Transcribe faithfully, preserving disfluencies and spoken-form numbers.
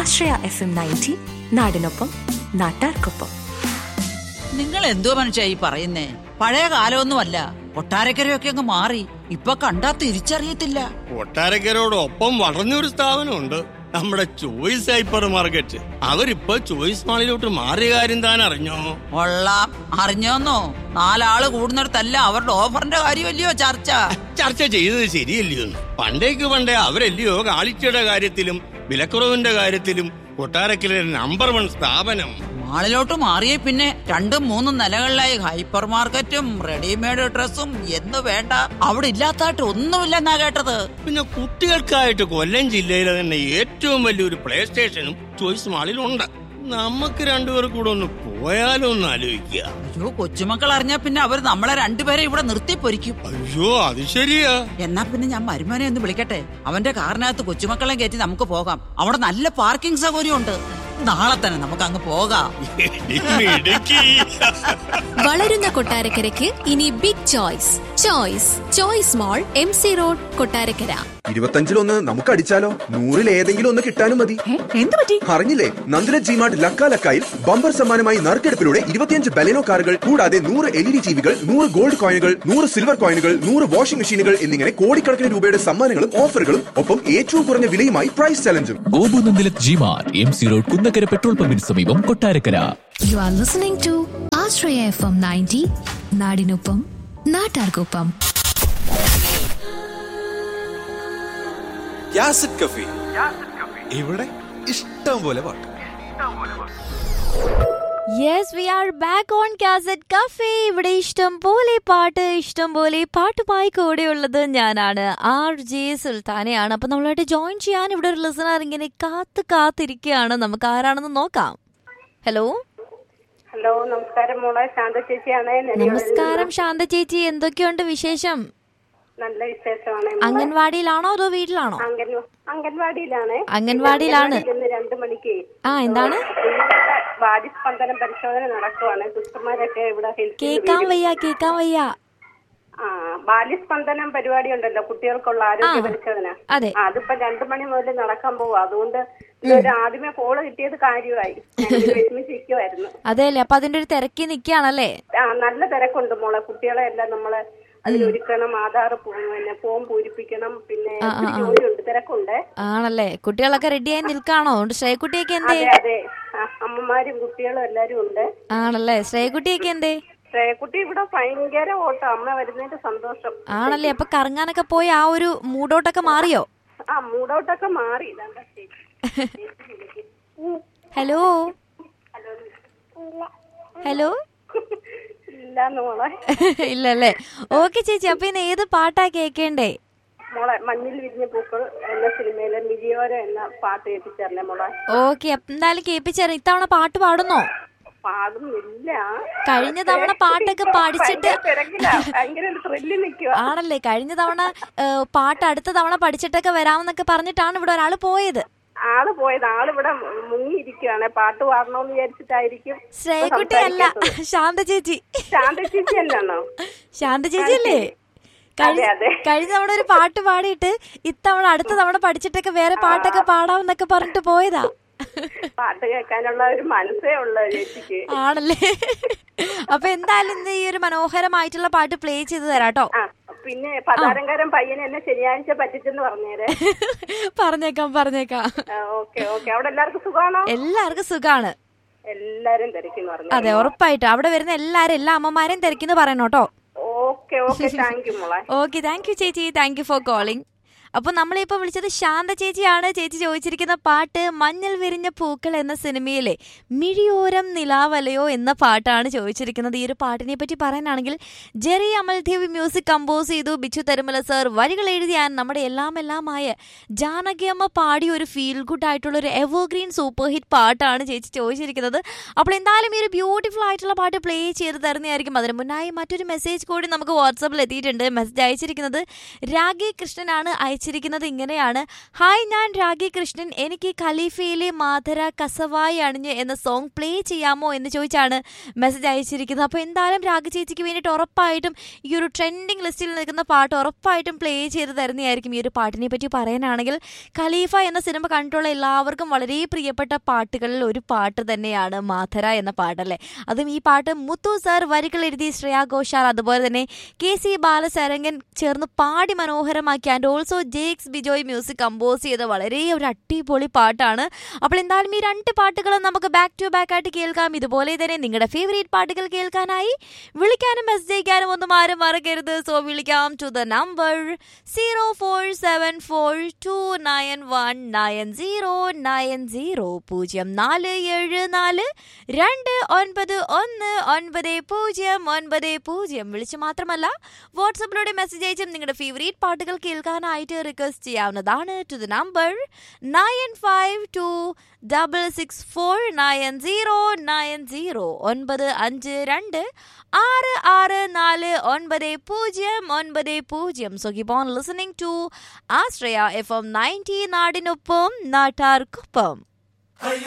ആശ്രയ F M ninety, നാടിനൊപ്പം നാട്ടാർക്കൊപ്പം. നിങ്ങൾ എന്തോ മനുഷ്യ ഈ പറയുന്നേ? പഴയ കാലമൊന്നുമല്ല, കൊട്ടാരക്കരയൊക്കെ അങ്ങ് മാറി. ഇപ്പൊ കണ്ടാ തിരിച്ചറിയത്തില്ല. കൊട്ടാരക്കരോടൊപ്പം വളർന്നൊരു സ്ഥാപനമുണ്ട്, നമ്മുടെ ചോയ്സ് ഹൈപ്പർ മാർക്കറ്റ്. അവരിപ്പോ ചോയ്സ് മാളിലോട്ട് മാറിയ കാര്യം താൻ അറിഞ്ഞോ? കൊള്ളാം, അറിഞ്ഞോന്നോ? നാലാള് കൂടുന്നിടത്തല്ല അവരുടെ ഓഫറിന്റെ കാര്യമല്ലയോ ചർച്ച. ചർച്ച ചെയ്തത് ശരിയല്ലയോ? പണ്ടേക്ക് പണ്ടേ അവരല്ലയോ ക്വാളിറ്റിയുടെ കാര്യത്തിലും വിലക്കുറവിന്റെ കാര്യത്തിലും കൊട്ടാരക്കര നമ്പർ വൺ സ്ഥാപനം. മാളിലോട്ട് മാറിയ പിന്നെ രണ്ടും മൂന്നും നിലകളിലായി ഹൈപ്പർ മാർക്കറ്റും റെഡിമെയ്ഡ് ഡ്രസ്സും എന്ന് വേണ്ട അവിടെ ഇല്ലാത്തായിട്ട് ഒന്നുമില്ലെന്നാ കേട്ടത്. പിന്നെ കുട്ടികൾക്കായിട്ട് കൊല്ലം ജില്ലയിലെ തന്നെ ഏറ്റവും വലിയൊരു പ്ലേ സ്റ്റേഷനും ചോയ്സ് മാളിലുണ്ട്. നമുക്ക് രണ്ടുപേർ കൂടെ ഒന്ന് പോയാലോ ഒന്ന് ആലോചിക്കുക. അയ്യോ, കൊച്ചുമക്കൾ അറിഞ്ഞാ പിന്നെ അവർ നമ്മളെ രണ്ടുപേരെ ഇവിടെ നിർത്തി പൊരിക്കും. അയ്യോ, അത് ശരിയാ. എന്നാ പിന്നെ ഞാൻ മരുമോനെ ഒന്ന് വിളിക്കട്ടെ. അവന്റെ കാറിനകത്ത് കൊച്ചുമക്കളെ കയറ്റി നമുക്ക് പോകാം. അവിടെ നല്ല പാർക്കിംഗ് സൗകര്യം ഉണ്ട്. നാളെ തന്നെ നമുക്ക് അങ്ങ് പോകാം. വളരുന്ന കൊട്ടാരക്കരയ്ക്ക് ഇനി ബിഗ് ചോയ്സ്. ചോയ്സ് ചോയ്സ് മോൾ, എം സി റോഡ്, കൊട്ടാരക്കര. ഇരുപത്തഞ്ചിലൊന്ന് നമുക്ക് അടിച്ചാലോ? നൂറിൽ ഏതെങ്കിലും ഒന്ന് കിട്ടാനും മതി. എന്ത് പറ്റി? അറിഞ്ഞില്ലേ? നന്ദില ജിമാർട്ട് ലക്ക ലക്കായിൽ ബമ്പർ സമ്മാനമായി നറുക്കെടുപ്പിലൂടെ ഇരുപത്തിയഞ്ച് ബലെനോ കാറുകൾ കൂടാതെ നൂറ് എൽ ഇ ഡി ടിവികൾ, നൂറ് ഗോൾഡ് കോയിനുകൾ, നൂറ് സിൽവർ കോയിനുകൾ, നൂറ് വാഷിംഗ് മെഷീനുകൾ എന്നിങ്ങനെ കോടിക്കണക്കിന് രൂപയുടെ സമ്മാനങ്ങളും ഓഫറുകളും ഒപ്പം ഏറ്റവും കുറഞ്ഞ വിലയുമായി price ചലഞ്ചും. Gopu Nandila G-Mart, M C road, Kunnakkara petrol പമ്പിന് സമീപം, Kottarakkara. You are listening to Ashraya F M ninety, നാടിനൊപ്പം നാട്ടാർക്കൊപ്പം. യാസിഡ് കഫേ, ഇവിടെ ഇഷ്ടം പോലെ പാട്ട്. Yes, we are back on Cassette Cafe. ഇവിടെ ഇഷ്ടം പോലെ പാട്ട്, ഇഷ്ടം പോലെ പാട്ടുമായി കൂടെയുള്ളത് ഞാനാണ്, ആർ ജെ സുൽത്താനയാണ്. അപ്പൊ നമ്മളായിട്ട് ജോയിൻ ചെയ്യാൻ ഇവിടെ ഒരു ലിസണർ ഇങ്ങനെ കാത്ത് കാത്തിരിക്കുകയാണ്. നമുക്ക് ആരാണെന്ന് നോക്കാം. ഹലോ ഹലോ, നമസ്കാരം മോളെ, ശാന്ത ചേച്ചിയാണ്. നമസ്കാരം ശാന്ത ചേച്ചി, എന്തൊക്കെയുണ്ട് വിശേഷം? നല്ല വിശേഷമാണ്. അംഗൻവാടിയിലാണോ അതോ വീട്ടിലാണോ? അംഗൻവാടിയിലാണ്. അംഗൻവാടിയിലാണ്. രണ്ടു മണിക്ക് ആ എന്താണ് വാദിസ്പന്ദനം പരിശോധന നടക്കുവാണ്. സിസ്റ്റർമാരൊക്കെ ഇവിടെ കേക്കാൻ വയ്യ കേക്കാൻ വയ്യ ആ ബാല്യസ്പന്ദനം പരിപാടി ഉണ്ടല്ലോ, കുട്ടികൾക്കുള്ള ആരോഗ്യ പരിശോധന. അതിപ്പോ രണ്ടു മണി മുതൽ നടക്കാൻ പോവാ. അതുകൊണ്ട് ആദ്യമേ കോള് കിട്ടിയത് കാര്യമായി. വിഷമിച്ചിരിക്കുവായിരുന്നു. അതെല്ലേ, അപ്പൊ അതിന്റെ ഒരു തിരക്കി നിക്കാണല്ലേ? ആ നല്ല തിരക്കുണ്ട് മോളെ. കുട്ടികളെ എല്ലാം നമ്മള് അതിലൊരുക്കണം, ആധാർ പിന്നെ ഫോം പൂരിപ്പിക്കണം, പിന്നെ ജോലിയുണ്ട്, തിരക്കുണ്ട്. ആണല്ലേ, കുട്ടികളൊക്കെ റെഡിയായി നിൽക്കാണോ? ശ്രേയക്കുട്ടിയൊക്കെ എന്തേ? അതെ, അമ്മമാരും കുട്ടികളും എല്ലാരും ഉണ്ട്. ആണല്ലേ, ശ്രേയക്കുട്ടിയൊക്കെ എന്തേ? ശ്രേയക്കുട്ടി ഇവിടെ ഭയങ്കര ഓട്ടം, അമ്മ വരുന്നതിന്റെ സന്തോഷം. ആണല്ലേ, അപ്പൊ കറങ്ങാനൊക്കെ പോയി ആ ഒരു മൂഡൗട്ടൊക്കെ മാറിയോ? ആ മൂഡൗട്ടൊക്കെ മാറി. ഹലോ ഹലോ ഇല്ലല്ലേ. ഓക്കെ ചേച്ചി, അപ്പൊ ഇന്ന് ഏത് പാട്ടാ കേക്കേണ്ടേ? മോളെ മഞ്ഞിൽ വിരിഞ്ഞ പൂക്കൾ എന്ന സിനിമയിലെ മിരിയോര എന്ന പാട്ട് കേൾപ്പിച്ചറിഞ്ഞ മോളെ. ഓക്കെ, എന്തായാലും കേൾപ്പിച്ചറിയാം. ഇത്തവണ പാട്ട് പാടുന്നോ? പാടുന്നില്ല. കഴിഞ്ഞ തവണ പാട്ടൊക്കെ പഠിച്ചിട്ട് ആണല്ലേ, കഴിഞ്ഞ തവണ പാട്ട് അടുത്ത തവണ പഠിച്ചിട്ടൊക്കെ വരാമെന്നൊക്കെ പറഞ്ഞിട്ടാണ് ഇവിടെ ഒരാള് പോയത്. ആള് പോയത് ആളിവിടെ മുങ്ങിയിരിക്കുകയാണ്. പാട്ട് പാടണോന്ന് വിചാരിച്ചിട്ടായിരിക്കും. ശ്രേയക്കുട്ടി അല്ല, ശാന്ത ചേച്ചി. ശാന്ത ചേച്ചി അല്ലാണോ? ശാന്ത ചേച്ചി അല്ലേ? കഴിഞ്ഞ തവണ ഒരു പാട്ട് പാടിയിട്ട് ഇത്തവണ അടുത്ത തവണ പഠിച്ചിട്ടൊക്കെ വേറെ പാട്ടൊക്കെ പാടാമെന്നൊക്കെ പറഞ്ഞിട്ട് പോയതാ. പാട്ട് കേൾക്കാനുള്ള ഒരു മനസ്സേ ഉള്ള ചേച്ചിക്ക്. ആണല്ലേ, അപ്പൊ എന്തായാലും ഇന്ന് ഈ ഒരു മനോഹരമായിട്ടുള്ള പാട്ട് പ്ലേ ചെയ്ത് തരാട്ടോ. പിന്നെ പതാരംകാരൻ പയ്യനെ എന്നെ ശനിയാഴ്ച പറ്റിച്ചെന്ന് പറഞ്ഞേരെ. പറഞ്ഞേക്കാം പറഞ്ഞേക്കാം. Okay okay. അവിടെ എല്ലാവർക്കും സുഖാണോ? എല്ലാവർക്കും സുഖാണ്. എല്ലാരും തിരക്കിന്ന് പറഞ്ഞു. അതെ, ഉറപ്പായിട്ടും അവിടെ വരുന്ന എല്ലാരും എല്ലാ അമ്മമാരെയും തിരക്കിന്ന് പറയണോട്ടോ. ഓക്കെ ഓക്കെ, താങ്ക് യു മോളെ. ഓക്കെ, താങ്ക് യു ചേച്ചി, താങ്ക് യു ഫോർ കോളിംഗ്. അപ്പൊ നമ്മളിപ്പോ വിളിച്ചത് ശാന്ത ചേച്ചിയാണ്. ചേച്ചി ചോദിച്ചിരിക്കുന്ന പാട്ട് മഞ്ഞൾ വിരിഞ്ഞ പൂക്കൾ എന്ന സിനിമയിലെ മിഴിയോരം നിലാവലയോ എന്ന പാട്ടാണ് ചോദിച്ചിരിക്കുന്നത്. ഈ ഒരു പാട്ടിനെ പറ്റി പറയാനാണെങ്കിൽ ജെറി അമൽദേവ് മ്യൂസിക് കമ്പോസ് ചെയ്തു, ബിച്ചു തരുമല സർ വരികൾ എഴുതിയാൻ നമ്മുടെ എല്ലാം എല്ലാമായ ജാനകിയമ്മ പാടിയ ഒരു ഫീൽ ഗുഡ് ആയിട്ടുള്ള ഒരു എവർഗ്രീൻ സൂപ്പർ ഹിറ്റ് പാട്ടാണ് ചേച്ചി ചോദിച്ചിരിക്കുന്നത്. അപ്പോൾ എന്തായാലും ഈ ഒരു ബ്യൂട്ടിഫുൾ ആയിട്ടുള്ള പാട്ട് പ്ലേ ചെയ്ത് തരുന്നതായിരിക്കും. അതിന് മുന്നായി മറ്റൊരു മെസ്സേജ് കൂടി നമുക്ക് വാട്സാപ്പിൽ എത്തിയിട്ടുണ്ട്. മെസ്സേജ് അയച്ചിരിക്കുന്നത് രാഗി കൃഷ്ണനാണ്. അയച്ച അയച്ചിരിക്കുന്നത് ഇങ്ങനെയാണ്. ഹായ്, ഞാൻ രാഗി കൃഷ്ണൻ. എനിക്ക് ഖലീഫയിലെ മാധര കസവായി അണിഞ്ഞ് എന്ന സോങ് പ്ലേ ചെയ്യാമോ എന്ന് ചോദിച്ചാണ് മെസ്സേജ് അയച്ചിരിക്കുന്നത്. അപ്പോൾ എന്തായാലും രാഗി ചേച്ചിക്ക് വേണ്ടിയിട്ട് ഉറപ്പായിട്ടും ഈ ഒരു ട്രെൻഡിങ് ലിസ്റ്റിൽ നിൽക്കുന്ന പാട്ട് ഉറപ്പായിട്ടും പ്ലേ ചെയ്ത് തരുന്നതായിരിക്കും. ഈ ഒരു പാട്ടിനെ പറ്റി പറയാനാണെങ്കിൽ ഖലീഫ എന്ന സിനിമ കണ്ടിട്ടുള്ള എല്ലാവർക്കും വളരെ പ്രിയപ്പെട്ട പാട്ടുകളിൽ ഒരു പാട്ട് തന്നെയാണ് മാധര എന്ന പാട്ടല്ലേ. അതും ഈ പാട്ട് മുത്തു സാർ വരികൾ എഴുതി ശ്രേയാ ഘോഷാൽ അതുപോലെ തന്നെ കെ സി ബാലസാരംഗൻ ചേർന്ന് പാടി മനോഹരമാക്കി and also Jakes Bijoy music compose ചെയ്ത വളരെ ഒരു അടിപൊളി പാട്ടാണ്. അപ്പോൾ എന്തായാലും ഈ രണ്ട് പാട്ടുകളും നമുക്ക് ബാക്ക് ടു ബാക്ക് ആയിട്ട് കേൾക്കാം. ഇതുപോലെ തന്നെ നിങ്ങളുടെ ഫേവറേറ്റ് പാട്ടുകൾ കേൾക്കാനായി വിളിക്കാനും മെസ്സേജ് അയക്കാനും ഒന്നും ആരും മറക്കരുത്. സോ വിളിക്കാം to the number zero four seven four to nine one nine zero nine zero പൂജ്യം നാല് ഏഴ് നാല് രണ്ട് ഒൻപത് ഒന്ന് ഒൻപത് പൂജ്യം ഒൻപത് പൂജ്യം വിളിച്ച് മാത്രമല്ല വാട്സപ്പിലൂടെ മെസ്സേജ് അയച്ചും നിങ്ങളുടെ ഫേവറേറ്റ് പാട്ടുകൾ കേൾക്കാനായിട്ട് റിക്വസ്റ്റ് ചെയ്യാവുന്നതാണ് to the number nine five to double six four nine zero nine zero ഒൻപത് അഞ്ച് രണ്ട് ആറ് ആറ് നാല് ഒൻപത് പൂജ്യം ഒൻപത് പൂജ്യം. So keep on listening to Ashraya F M ninety നാടിനൊപ്പം നാട്ടാർക്കൊപ്പം.